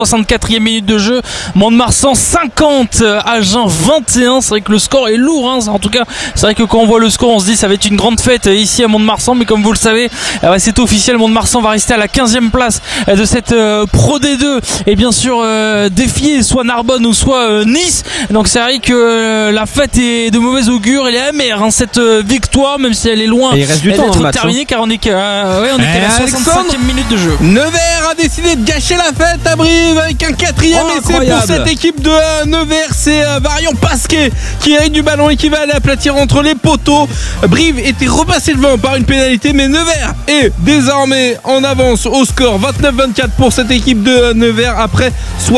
64e minute de jeu, Mont-de-Marsan 50, Agen 21. C'est vrai que le score est lourd, hein. En tout cas, c'est vrai que quand on voit le score, on se dit ça va être une grande fête ici à Mont-de-Marsan, mais comme vous le savez, c'est officiel, Mont-de-Marsan va rester à la 15e place de cette Pro D2 et bien sûr défier soit Narbonne ou soit Nice. Donc c'est vrai que la fête est de mauvaise augure, elle est amère, hein, cette victoire, même si elle est loin d'être terminée, car on est qu'à la 65e minute de jeu. Nevers a décidé de gâcher la fête à Brive avec un 4e essai pour cette équipe de Nevers. C'est Variant Pasquet qui hérite du ballon et qui va aller aplatir entre les poteaux. Brive était repassé devant par une pénalité, mais Nevers est désormais en avance au score 29-24 pour cette équipe de Nevers après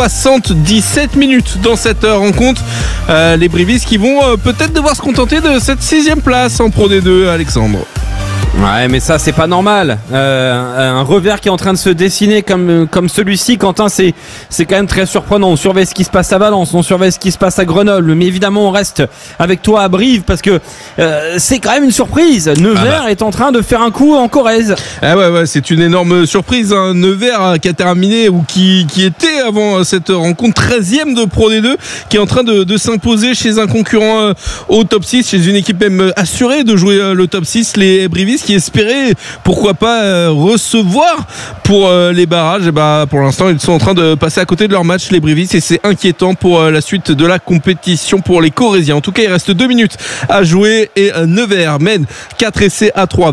77 minutes dans cette rencontre. Les Brivistes qui vont peut-être devoir se contenter de cette 6e place en Pro D2, Alexandre. Ouais, mais ça c'est pas normal. Un revers qui est en train de se dessiner comme celui-ci, Quentin, c'est quand même très surprenant. On surveille ce qui se passe à Valence, on surveille ce qui se passe à Grenoble, mais évidemment on reste avec toi à Brive parce que c'est quand même une surprise. Nevers est en train de faire un coup en Corrèze. Ah ouais, c'est une énorme surprise. Hein. Nevers qui a terminé ou qui était avant cette rencontre 13e de Pro D2, qui est en train de s'imposer chez un concurrent au top 6, chez une équipe même assurée de jouer le top 6, les Brivistes, qui espéraient pourquoi pas recevoir pour les barrages. Et pour l'instant ils sont en train de passer à côté de leur match, les Brivistes, et c'est inquiétant pour la suite de la compétition pour les Corésiens. En tout cas il reste 2 minutes à jouer et Nevers mène 4 essais à 3,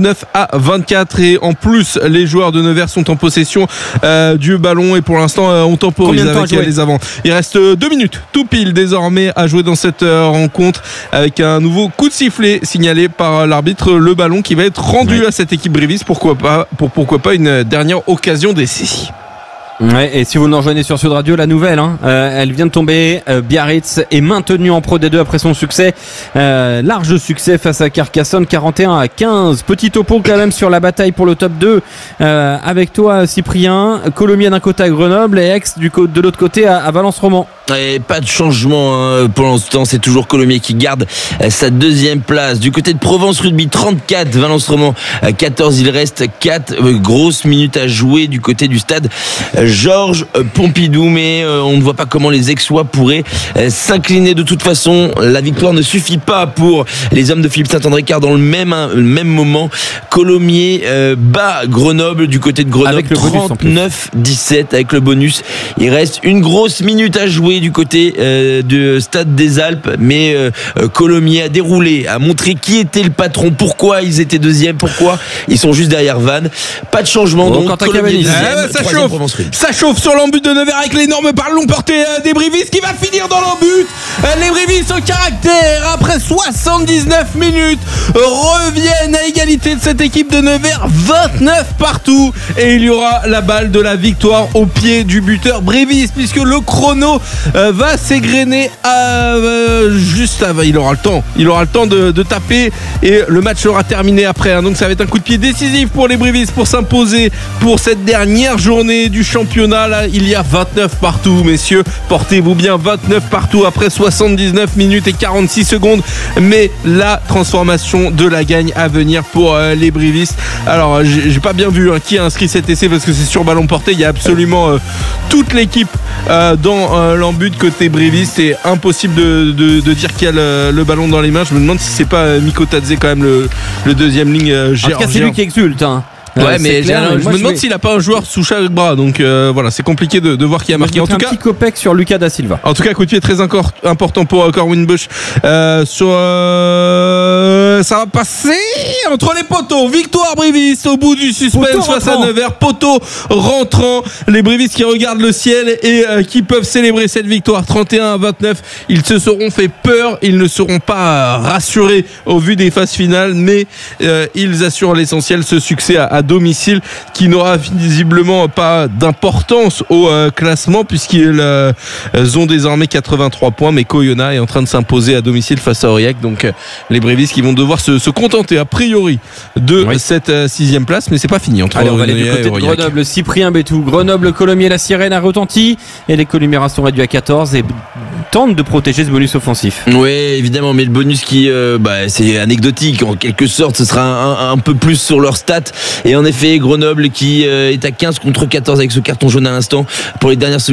29-24, et en plus les joueurs de Nevers sont en possession du ballon et pour l'instant on temporise avec les avants. Il reste 2 minutes tout pile désormais à jouer dans cette rencontre, avec un nouveau coup de sifflet signalé par l'arbitre. Le ballon qui va être rendu à cette équipe briviste, pourquoi pas une dernière occasion d'essai. Ouais, et si vous nous rejoignez sur Sud Radio, la nouvelle, elle vient de tomber. Biarritz est maintenu en Pro D2 après son succès, large succès face à Carcassonne, 41-15. Petit topo quand même sur la bataille pour le top 2 avec toi, Cyprien. Colomiers d'un côté à Grenoble et Aix de l'autre côté à Valence-Roman. Et pas de changement pour l'instant, c'est toujours Colomiers qui garde sa 2e place. Du côté de Provence Rugby, 34, Valence-Roman 14. Il reste 4 grosses minutes à jouer du côté du stade Georges Pompidou, mais on ne voit pas comment les Aixois pourraient s'incliner. De toute façon, la victoire ne suffit pas pour les hommes de Philippe Saint-André, car dans le même moment, Colomiers bat Grenoble du côté de Grenoble 39-17 avec le bonus. Il reste une grosse minute à jouer du côté du Stade des Alpes, mais Colomiers a déroulé, a montré qui était le patron, pourquoi ils étaient 2e, pourquoi ils sont juste derrière Vannes. Pas de changement, donc Colomiers 2e, ça chauffe sur l'embut de Nevers avec l'énorme ballon porté des Brivistes qui va finir dans l'embut. Les Brivistes au caractère, après 79 minutes, reviennent à égalité de cette équipe de Nevers, 29 partout, et il y aura la balle de la victoire au pied du buteur briviste, puisque le chrono va s'égrener juste avant. Il aura le temps de taper et le match sera terminé après, donc ça va être un coup de pied décisif pour les Brivistes pour s'imposer pour cette dernière journée du championnat. Là, il y a 29 partout, messieurs, portez-vous bien, 29 partout après 79 minutes et 46 secondes, mais la transformation de la gagne à venir pour les Brivistes. Alors j'ai pas bien vu qui a inscrit cet essai parce que c'est sur ballon porté, il y a absolument toute l'équipe dans l'embut côté Briviste. C'est impossible de dire qu'il y a le ballon dans les mains. Je me demande si c'est pas Mikko Tadze quand même le deuxième ligne géorgien. En tout cas c'est lui qui exulte, Ouais, mais je me demande s'il a pas un joueur sous chaque bras, donc voilà, c'est compliqué de voir qui a marqué. En tout cas, un petit copec sur Lucas da Silva. En tout cas, coup de pied très important pour Corwin Bush. Ça va passer entre les poteaux. Victoire Briviste au bout du suspense face à Nevers. Poteau rentrant. Les Brivistes qui regardent le ciel et qui peuvent célébrer cette victoire 31-29. Ils se seront fait peur. Ils ne seront pas rassurés au vu des phases finales, mais ils assurent l'essentiel, ce succès à domicile qui n'aura visiblement pas d'importance au classement puisqu'ils ont désormais 83 points, mais Koyonna est en train de s'imposer à domicile face à Aurillac, donc les Brivistes qui vont devoir se contenter a priori de cette 6e place, mais c'est pas fini entre Aurillac et Aurillac. Grenoble, Cyprien Bétou, Grenoble, Colomiers, la sirène a retenti et les Colomiers sont réduits à 14 et tente de protéger ce bonus offensif. Oui, évidemment, mais le bonus qui, c'est anecdotique en quelque sorte. Ce sera un peu plus sur leur stats. Et en effet, Grenoble qui est à 15 contre 14 avec ce carton jaune à l'instant pour les dernières secondes.